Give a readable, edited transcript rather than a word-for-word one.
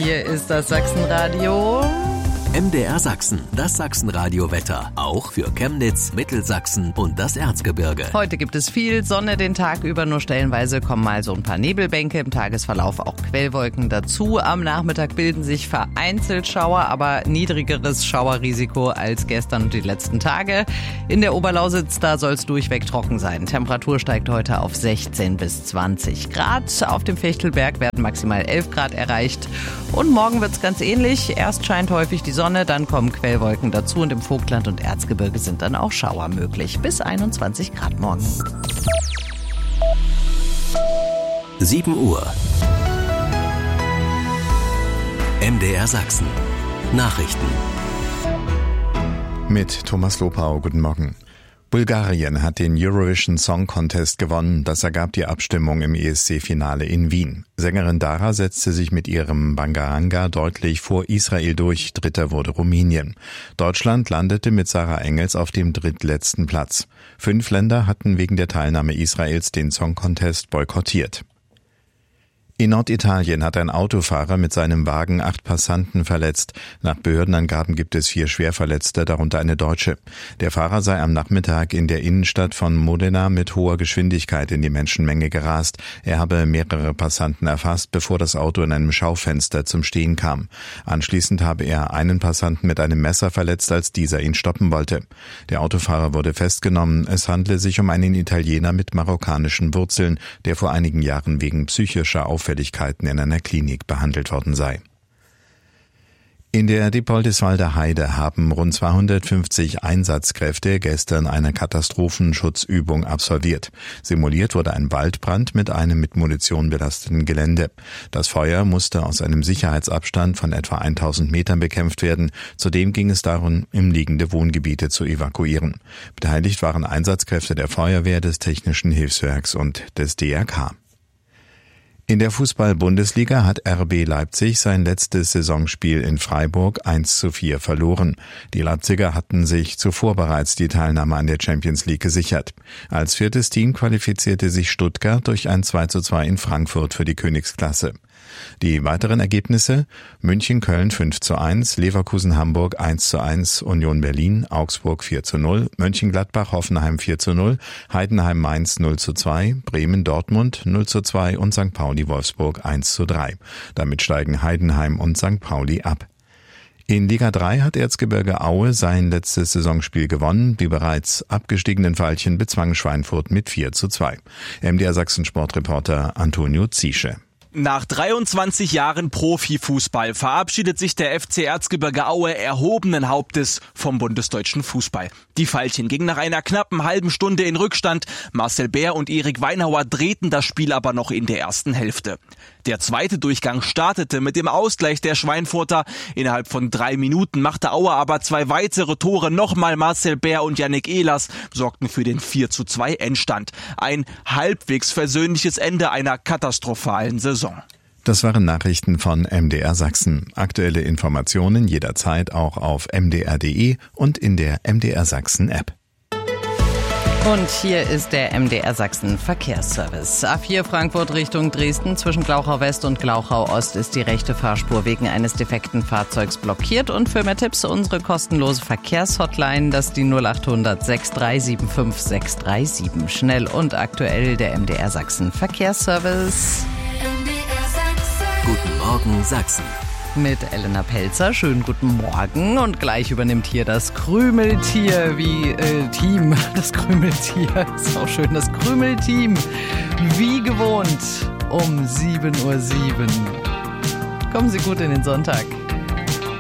hier ist das Sachsenradio. MDR Sachsen, das Sachsenradio-Wetter. Auch für Chemnitz, Mittelsachsen und das Erzgebirge. Heute gibt es viel Sonne den Tag über, nur stellenweise kommen mal so ein paar Nebelbänke, im Tagesverlauf auch Quellwolken dazu. Am Nachmittag bilden sich vereinzelt Schauer, aber niedrigeres Schauerrisiko als gestern und die letzten Tage. In der Oberlausitz, da soll es durchweg trocken sein. Temperatur steigt heute auf 16 bis 20 Grad. Auf dem Fichtelberg werden maximal 11 Grad erreicht. Und morgen wird es ganz ähnlich. Erst scheint häufig die Sonne, dann kommen Quellwolken dazu und im Vogtland und Erzgebirge sind dann auch Schauer möglich. Bis 21 Grad morgen. 7 Uhr. MDR Sachsen. Nachrichten. Mit Thomas Lopau, guten Morgen. Bulgarien hat den Eurovision Song Contest gewonnen. Das ergab die Abstimmung im ESC-Finale in Wien. Sängerin Dara setzte sich mit ihrem Bangaranga deutlich vor Israel durch. Dritter wurde Rumänien. Deutschland landete mit Sarah Engels auf dem drittletzten Platz. 5 Länder hatten wegen der Teilnahme Israels den Song Contest boykottiert. In Norditalien hat ein Autofahrer mit seinem Wagen 8 Passanten verletzt. Nach Behördenangaben gibt es 4 Schwerverletzte, darunter eine Deutsche. Der Fahrer sei am Nachmittag in der Innenstadt von Modena mit hoher Geschwindigkeit in die Menschenmenge gerast. Er habe mehrere Passanten erfasst, bevor das Auto in einem Schaufenster zum Stehen kam. Anschließend habe er einen Passanten mit einem Messer verletzt, als dieser ihn stoppen wollte. Der Autofahrer wurde festgenommen. Es handle sich um einen Italiener mit marokkanischen Wurzeln, der vor einigen Jahren wegen psychischer Auffälligkeiten in einer Klinik behandelt worden sei. In der Diepoldiswalder Heide haben rund 250 Einsatzkräfte gestern eine Katastrophenschutzübung absolviert. Simuliert wurde ein Waldbrand mit einem mit Munition belasteten Gelände. Das Feuer musste aus einem Sicherheitsabstand von etwa 1000 Metern bekämpft werden. Zudem ging es darum, umliegende Wohngebiete zu evakuieren. Beteiligt waren Einsatzkräfte der Feuerwehr, des Technischen Hilfswerks und des DRK. In der Fußball-Bundesliga hat RB Leipzig sein letztes Saisonspiel in Freiburg 1:4 verloren. Die Leipziger hatten sich zuvor bereits die Teilnahme an der Champions League gesichert. Als 4. Team qualifizierte sich Stuttgart durch ein 2:2 in Frankfurt für die Königsklasse. Die weiteren Ergebnisse: München-Köln 5:1, Leverkusen-Hamburg 1:1, Union Berlin, Augsburg 4:0, Mönchengladbach-Hoffenheim 4:0, Heidenheim-Mainz 0:2, Bremen-Dortmund 0:2 und St. Pauli-Wolfsburg 1:3. Damit steigen Heidenheim und St. Pauli ab. In Liga 3 hat Erzgebirge Aue sein letztes Saisonspiel gewonnen. Die bereits abgestiegenen Veilchen bezwangen Schweinfurt mit 4:2. MDR Sachsen Sportreporter Antonio Ziesche. Nach 23 Jahren Profifußball verabschiedet sich der FC Erzgebirge Aue erhobenen Hauptes vom bundesdeutschen Fußball. Die Veilchen gingen nach einer knappen halben Stunde in Rückstand. Marcel Bär und Erik Weinhauer drehten das Spiel aber noch in der ersten Hälfte. Der zweite Durchgang startete mit dem Ausgleich der Schweinfurter. Innerhalb von 3 Minuten machte Aue aber 2 weitere Tore. Nochmal Marcel Bär und Yannick Ehlers sorgten für den 4:2 Endstand. Ein halbwegs versöhnliches Ende einer katastrophalen Saison. Das waren Nachrichten von MDR Sachsen. Aktuelle Informationen jederzeit auch auf mdr.de und in der MDR Sachsen App. Und hier ist der MDR Sachsen Verkehrsservice. A4 Frankfurt Richtung Dresden. Zwischen Glauchau West und Glauchau Ost ist die rechte Fahrspur wegen eines defekten Fahrzeugs blockiert. Und für mehr Tipps unsere kostenlose Verkehrshotline, das ist die 0800 6375 637. Schnell und aktuell der MDR Sachsen Verkehrsservice. Guten Morgen Sachsen. Mit Elena Pelzer. Schönen guten Morgen. Und gleich übernimmt hier das Krümeltier Team. Das Krümeltier. Ist auch schön. Das Krümelteam. Wie gewohnt um 7:07 Uhr. Kommen Sie gut in den Sonntag.